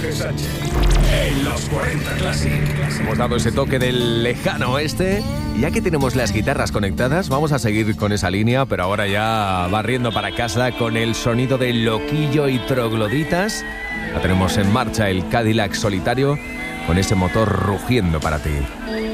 Sánchez en los 40 Classic. Hemos dado ese toque del lejano oeste. Ya que tenemos las guitarras conectadas, vamos a seguir con esa línea, pero ahora ya barriendo para casa con el sonido de Loquillo y Trogloditas. Ya tenemos en marcha el Cadillac solitario con ese motor rugiendo para ti.